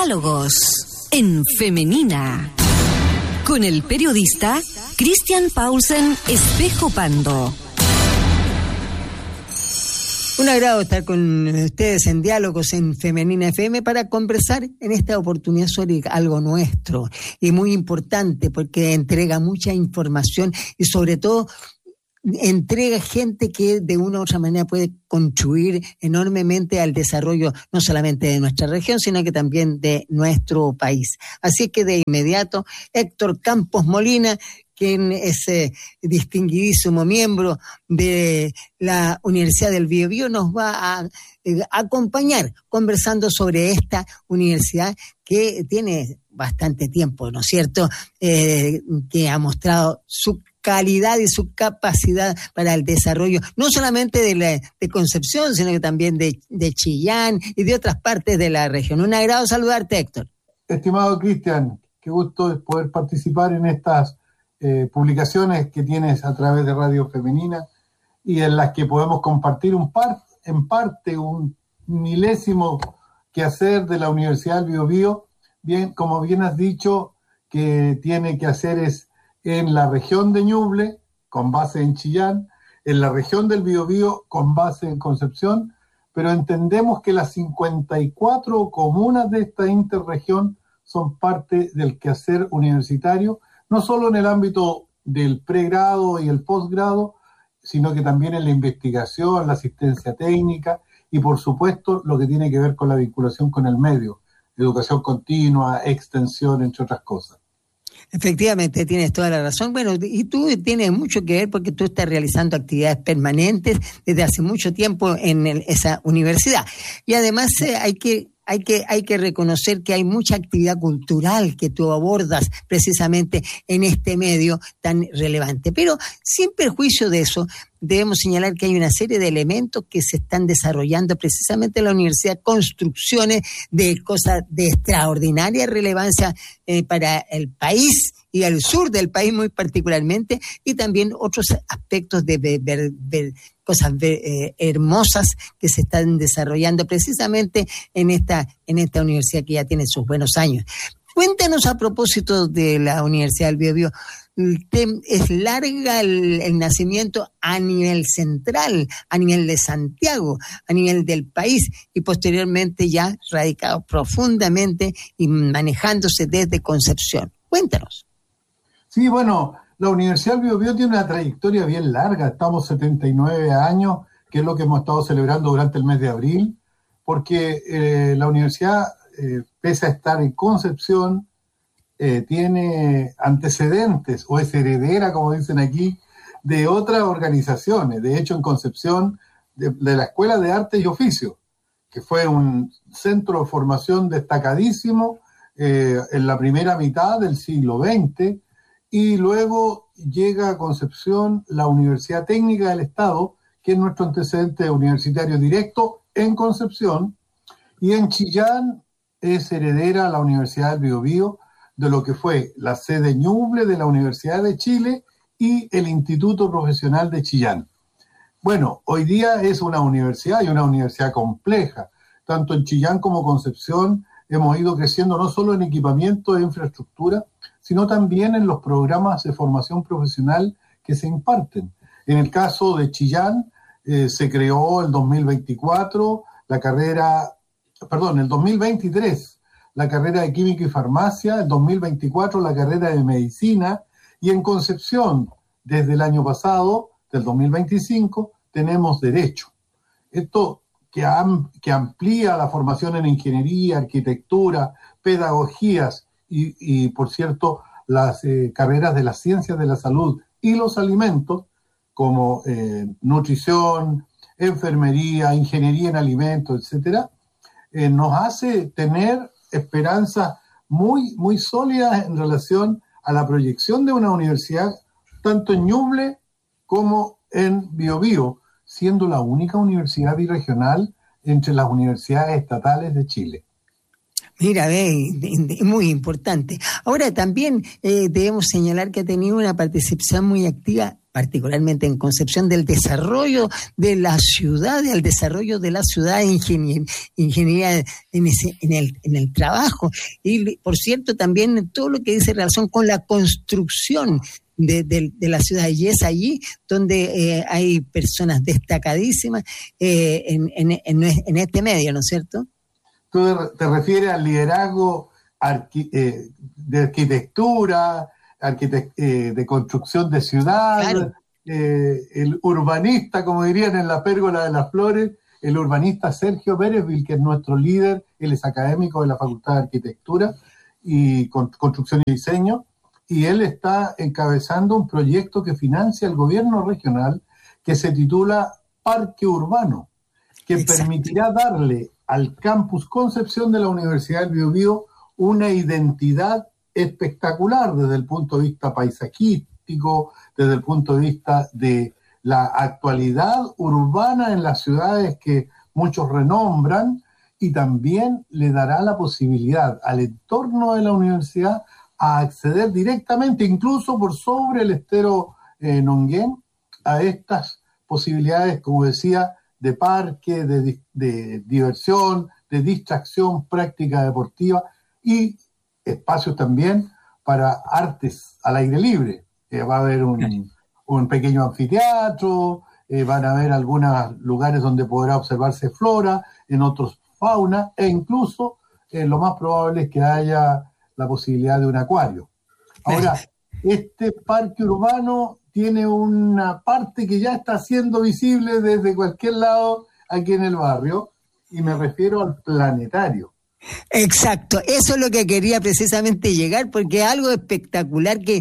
Diálogos en Femenina con el periodista Christian Paulsen Espejo Pando. Un agrado estar con ustedes en Diálogos en Femenina FM para conversar en esta oportunidad sobre algo nuestro y muy importante porque entrega mucha información y sobre todo entrega gente que de una u otra manera puede contribuir enormemente al desarrollo no solamente de nuestra región, sino que también de nuestro país. Así que de inmediato, Héctor Campos Molina, quien es distinguidísimo miembro de la Universidad del Biobío, nos va a acompañar conversando sobre esta universidad que tiene bastante tiempo, ¿no es cierto?, que ha mostrado su calidad y su capacidad para el desarrollo, no solamente de Concepción, sino que también de Chillán y de otras partes de la región. Un agrado saludarte, Héctor. Estimado Cristian, qué gusto poder participar en estas publicaciones que tienes a través de Radio Femenina y en las que podemos compartir en parte un milésimo quehacer de la Universidad del Biobío. Bien, como bien has dicho, que tiene quehaceres en la región de Ñuble, con base en Chillán, en la región del Biobío, con base en Concepción, pero entendemos que las 54 comunas de esta interregión son parte del quehacer universitario, no solo en el ámbito del pregrado y el posgrado, sino que también en la investigación, la asistencia técnica y, por supuesto, lo que tiene que ver con la vinculación con el medio, educación continua, extensión, entre otras cosas. Efectivamente, tienes toda la razón. Bueno, y tú tienes mucho que ver porque tú estás realizando actividades permanentes desde hace mucho tiempo en esa universidad. Y además hay que reconocer que hay mucha actividad cultural que tú abordas precisamente en este medio tan relevante. Pero sin perjuicio de eso, debemos señalar que hay una serie de elementos que se están desarrollando precisamente en la universidad, construcciones de cosas de extraordinaria relevancia para el país y al sur del país muy particularmente, y también otros aspectos de ver cosas hermosas que se están desarrollando precisamente en esta universidad que ya tiene sus buenos años. Cuéntanos a propósito de la Universidad del Biobío. Es larga el nacimiento a nivel central, a nivel de Santiago, a nivel del país y posteriormente ya radicado profundamente y manejándose desde Concepción. Cuéntanos. Sí, bueno, la Universidad del Biobío tiene una trayectoria bien larga. Estamos 79 años, que es lo que hemos estado celebrando durante el mes de abril, porque la universidad, pese a estar en Concepción, tiene antecedentes, o es heredera, como dicen aquí, de otras organizaciones. De hecho, en Concepción, de la Escuela de Arte y Oficio, que fue un centro de formación destacadísimo en la primera mitad del siglo XX, y luego llega a Concepción la Universidad Técnica del Estado, que es nuestro antecedente universitario directo en Concepción, y en Chillán es heredera la Universidad del Biobío, de lo que fue la sede Ñuble de la Universidad de Chile y el Instituto Profesional de Chillán. Bueno, hoy día es una universidad y una universidad compleja. Tanto en Chillán como Concepción hemos ido creciendo no solo en equipamiento e infraestructura, sino también en los programas de formación profesional que se imparten. En el caso de Chillán, se creó el 2023, la carrera de Química y Farmacia, el 2024 la carrera de Medicina, y en Concepción, desde el año pasado, del 2025, tenemos Derecho. Esto que amplía la formación en Ingeniería, Arquitectura, Pedagogías y por cierto, las carreras de las Ciencias de la Salud y los Alimentos, como Nutrición, Enfermería, Ingeniería en Alimentos, etcétera, nos hace tener esperanzas muy, muy sólidas en relación a la proyección de una universidad tanto en Ñuble como en Biobío, siendo la única universidad birregional entre las universidades estatales de Chile. Mira, muy importante. Ahora también debemos señalar que ha tenido una participación muy activa particularmente en Concepción, del desarrollo de la ciudad, del desarrollo de la ciudad, ingeniería en el trabajo. Y, por cierto, también todo lo que dice en relación con la construcción de la ciudad, y es allí donde hay personas destacadísimas en este medio, ¿no es cierto? Tú te refieres al liderazgo de arquitectura, de construcción de ciudad, claro. El urbanista, como dirían en la Pérgola de las Flores, el urbanista Sergio Pérezville, que es nuestro líder. Él es académico de la Facultad de Arquitectura y Construcción y Diseño, y él está encabezando un proyecto que financia el gobierno regional que se titula Parque Urbano, que Exacto. permitirá darle al campus Concepción de la Universidad del Biobío una identidad espectacular desde el punto de vista paisajístico, desde el punto de vista de la actualidad urbana en las ciudades que muchos renombran, y también le dará la posibilidad al entorno de la universidad a acceder directamente, incluso por sobre el estero Nonguén, a estas posibilidades, como decía, de parque, de diversión, de distracción, práctica deportiva, y espacios también para artes al aire libre. Va a haber un pequeño anfiteatro, van a haber algunos lugares donde podrá observarse flora, en otros fauna, e incluso lo más probable es que haya la posibilidad de un acuario. Ahora, este parque urbano tiene una parte que ya está siendo visible desde cualquier lado aquí en el barrio, y me refiero al planetario. Exacto, eso es lo que quería precisamente llegar, porque es algo espectacular que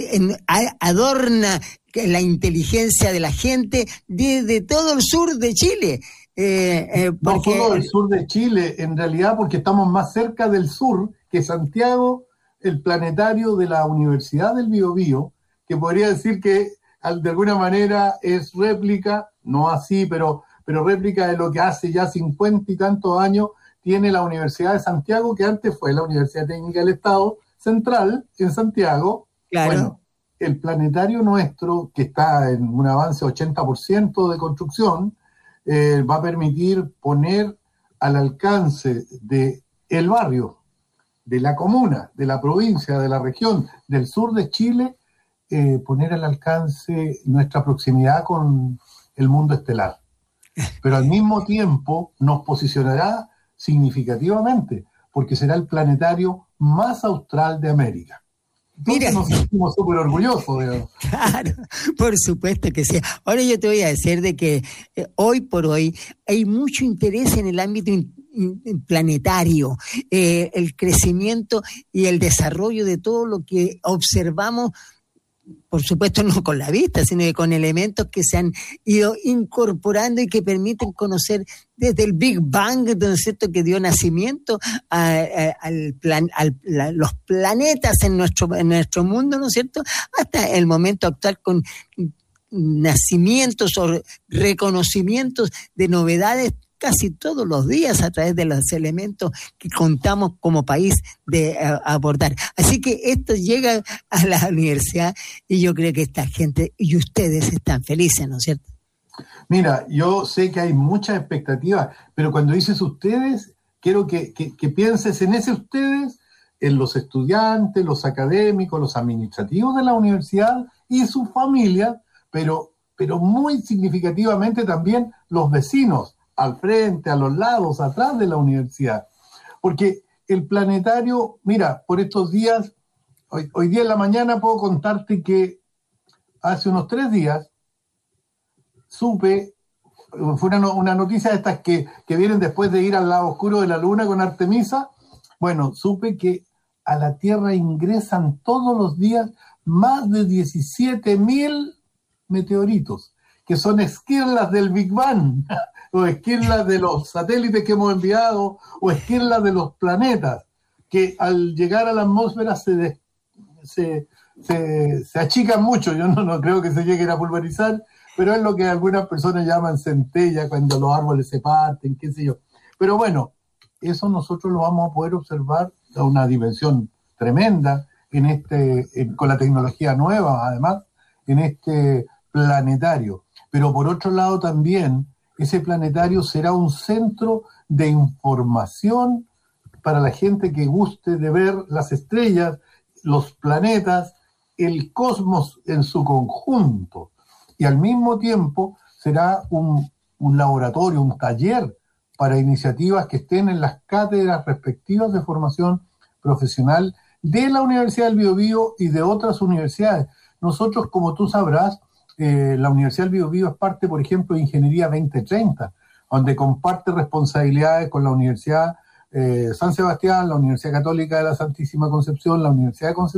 adorna la inteligencia de la gente desde todo el sur de Chile. No solo del sur de Chile, en realidad, porque estamos más cerca del sur que Santiago. El planetario de la Universidad del Biobío, que podría decir que de alguna manera es réplica, no así, pero réplica de lo que hace ya 50 y tantos años tiene la Universidad de Santiago, que antes fue la Universidad Técnica del Estado Central en Santiago. Claro. Bueno, el planetario nuestro, que está en un avance 80% de construcción, va a permitir poner al alcance del barrio, de la comuna, de la provincia, de la región, del sur de Chile, poner al alcance nuestra proximidad con el mundo estelar. Pero al mismo tiempo nos posicionará significativamente, porque será el planetario más austral de América. Entonces Mira, nos sentimos súper orgullosos. Claro, por supuesto que sí. Ahora yo te voy a decir de que hoy por hoy hay mucho interés en el ámbito planetario, el crecimiento y el desarrollo de todo lo que observamos, por supuesto no con la vista, sino que con elementos que se han ido incorporando y que permiten conocer desde el Big Bang, ¿no es cierto?, que dio nacimiento los planetas en nuestro mundo, ¿no es cierto?, hasta el momento actual, con nacimientos o reconocimientos de novedades casi todos los días a través de los elementos que contamos como país de abordar. Así que esto llega a la universidad y yo creo que esta gente y ustedes están felices, ¿no es cierto? Mira, yo sé que hay muchas expectativas, pero cuando dices ustedes, quiero que pienses en ese ustedes, en los estudiantes, los académicos, los administrativos de la universidad y sus familias, pero muy significativamente también los vecinos, al frente, a los lados, atrás de la universidad. Porque el planetario, mira, por estos días, hoy día en la mañana puedo contarte que hace unos 3 días supe, fue una noticia de estas que vienen después de ir al lado oscuro de la luna con Artemisa. Bueno, supe que a la Tierra ingresan todos los días más de 17.000 meteoritos, que son esquirlas del Big Bang, o esquirlas de los satélites que hemos enviado, o esquirlas de los planetas, que al llegar a la atmósfera se achican mucho. Yo no creo que se lleguen a pulverizar, pero es lo que algunas personas llaman centella, cuando los árboles se parten, qué sé yo. Pero bueno, eso nosotros lo vamos a poder observar a una dimensión tremenda con la tecnología nueva, además, en este planetario. Pero por otro lado también, ese planetario será un centro de información para la gente que guste de ver las estrellas, los planetas, el cosmos en su conjunto. Y al mismo tiempo será un laboratorio, un taller para iniciativas que estén en las cátedras respectivas de formación profesional de la Universidad del Biobío y de otras universidades. Nosotros, como tú sabrás, la Universidad del Biobío es parte, por ejemplo, de Ingeniería 2030, donde comparte responsabilidades con la Universidad San Sebastián, la Universidad Católica de la Santísima Concepción, la Universidad de Concepción,